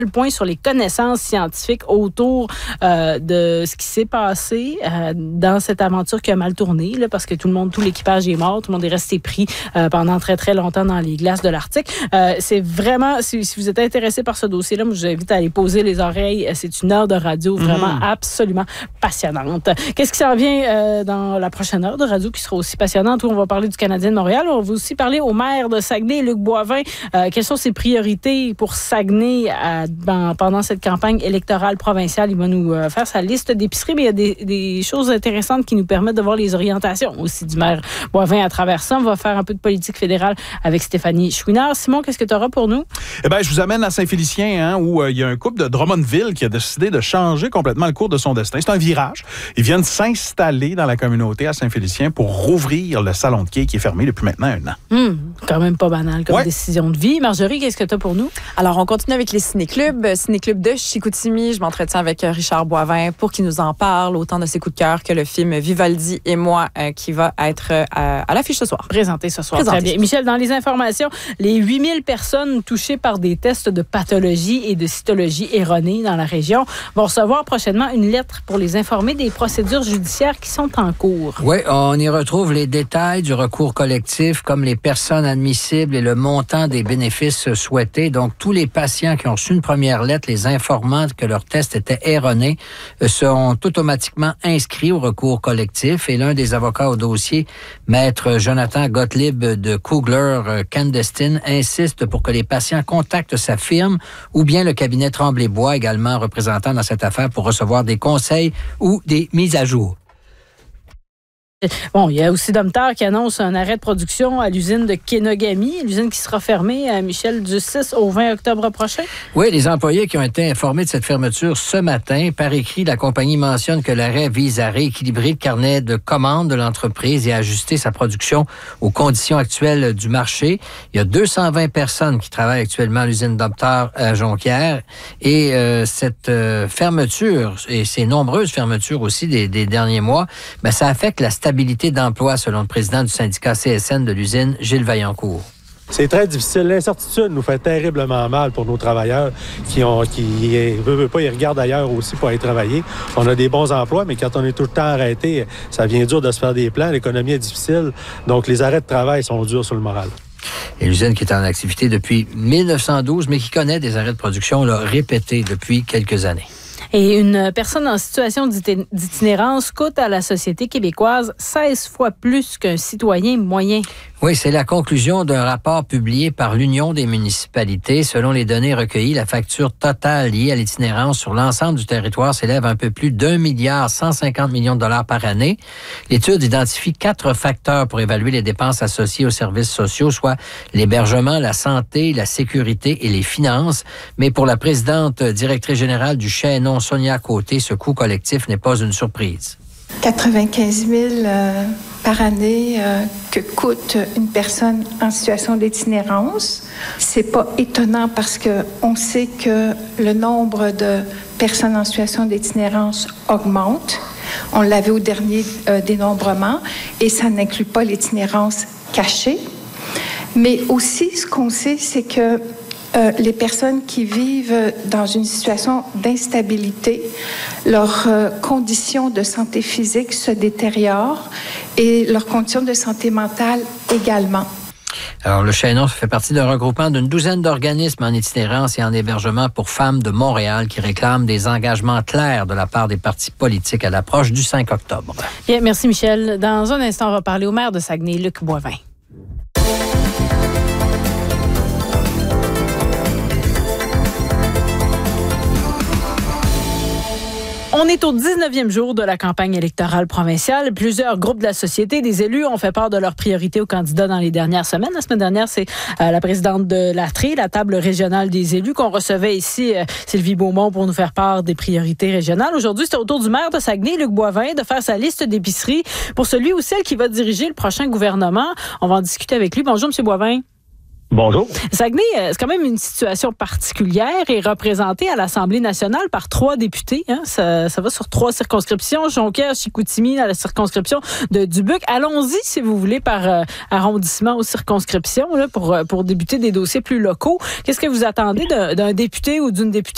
le point sur les connaissances scientifiques autour de ce qui s'est passé dans cette aventure qui a mal tourné, là, parce que tout l'équipage est mort, tout le monde est resté pris pendant très, très longtemps dans les glaces de l'Arctique. C'est vraiment, si vous êtes intéressé par ce dossier-là, moi, je vous invite à aller poser les oreilles. C'est une heure de radio vraiment absolument passionnante. Qu'est-ce qui s'en vient dans la prochaine heure de radio qui sera aussi passionnante, où on va parler du Canadien de Montréal. On va aussi parler au maire de Saguenay, Luc Boivin. Quelles sont ses priorités pour Saguenay pendant cette campagne électorale provinciale? Il va nous faire sa liste d'épiceries, mais il y a des choses intéressantes qui nous permettent de voir les orientations aussi du maire Boivin à travers ça. On va faire un peu de politique fédérale avec Stéphanie Chouinard. Simon, qu'est-ce que tu auras pour nous? Eh bien, je vous amène à Saint-Félicien, où il y a un couple de Drummondville qui a décidé de changer complètement le cours de son destin. C'est un virage. Ils viennent s'installer dans la communauté à Saint-Félicien pour rouvrir le salon de quai qui est fermé depuis maintenant 1 an. Quand même pas banal comme décision de vie. Marjorie, qu'est-ce que tu as pour nous? Alors, on continue avec les ciné-clubs. Ciné-club de Chicoutimi. Je m'entretiens avec Richard Boivin pour qu'il nous en parle, autant de ses coups de cœur que le film Vivaldi et moi, qui va être à l'affiche ce soir. Présenté ce soir. Très bien. Michel, dans les informations, les 8000 personnes touchées par des tests de pathologie et de cytologie erronés dans la région vont recevoir prochainement une lettre pour les informer des procédures judiciaires qui sont en cours. Oui, on y retrouve les détails du recours collectif, comme les personnes admissibles et le montant des bénéfices souhaités. Donc, tous les patients qui ont reçu une première lettre les informant que leur test était erroné seront automatiquement inscrits au recours collectif. Et l'un des avocats au dossier, Maître Jonathan Gottlieb de Kugler Clandestine, insiste pour que les patients contactent sa firme ou bien le cabinet Tremblay-Bois, également représentant dans cette affaire, pour recevoir des conseils ou des mises à jour. Bon, il y a aussi Domtar qui annonce un arrêt de production à l'usine de Kenogami, l'usine qui sera fermée, Michel, du 6 au 20 octobre prochain. Oui, les employés qui ont été informés de cette fermeture ce matin, par écrit, la compagnie mentionne que l'arrêt vise à rééquilibrer le carnet de commandes de l'entreprise et à ajuster sa production aux conditions actuelles du marché. Il y a 220 personnes qui travaillent actuellement à l'usine Domtar à Jonquière et cette fermeture et ces nombreuses fermetures aussi des derniers mois, ça affecte la stabilité d'emploi, selon le président du syndicat CSN de l'usine, Gilles Vaillancourt. C'est très difficile. L'incertitude nous fait terriblement mal pour nos travailleurs qui veulent pas, ils regardent ailleurs aussi pour aller travailler. On a des bons emplois, mais quand on est tout le temps arrêté, ça devient dur de se faire des plans. L'économie est difficile, donc les arrêts de travail sont durs sur le moral. Et l'usine qui est en activité depuis 1912, mais qui connaît des arrêts de production répétés depuis quelques années. Et une personne en situation d'itinérance coûte à la société québécoise 16 fois plus qu'un citoyen moyen. Oui, c'est la conclusion d'un rapport publié par l'Union des municipalités. Selon les données recueillies, la facture totale liée à l'itinérance sur l'ensemble du territoire s'élève à un peu plus d'1,150 milliard par année. L'étude identifie 4 facteurs pour évaluer les dépenses associées aux services sociaux, soit l'hébergement, la santé, la sécurité et les finances. Mais pour la présidente directrice générale du Chaînon, Sonia Côté, ce coût collectif n'est pas une surprise. 95 000 par année que coûte une personne en situation d'itinérance. C'est pas étonnant parce que on sait que le nombre de personnes en situation d'itinérance augmente. On l'avait au dernier dénombrement et ça n'inclut pas l'itinérance cachée. Mais aussi, ce qu'on sait, c'est que les personnes qui vivent dans une situation d'instabilité, leurs conditions de santé physique se détériorent et leurs conditions de santé mentale également. Alors, le Chaînon fait partie d'un regroupement d'une douzaine d'organismes en itinérance et en hébergement pour femmes de Montréal qui réclament des engagements clairs de la part des partis politiques à l'approche du 5 octobre. Bien, merci Michel. Dans un instant, on va parler au maire de Saguenay, Luc Boivin. On est au 19e jour de la campagne électorale provinciale. Plusieurs groupes de la société, des élus, ont fait part de leurs priorités aux candidats dans les dernières semaines. La semaine dernière, c'est la présidente de l'ATRI, la table régionale des élus, qu'on recevait ici, Sylvie Beaumont, pour nous faire part des priorités régionales. Aujourd'hui, c'est au tour du maire de Saguenay, Luc Boivin, de faire sa liste d'épiceries pour celui ou celle qui va diriger le prochain gouvernement. On va en discuter avec lui. Bonjour, M. Boivin. Bonjour. Saguenay, c'est quand même une situation particulière et représentée à l'Assemblée nationale par 3 députés. Hein. Ça va sur 3 circonscriptions. Jonquière, Chicoutimi, à la circonscription de Dubuque. Allons-y, si vous voulez, par arrondissement ou circonscription, là, pour débuter des dossiers plus locaux. Qu'est-ce que vous attendez d'un député ou d'une députée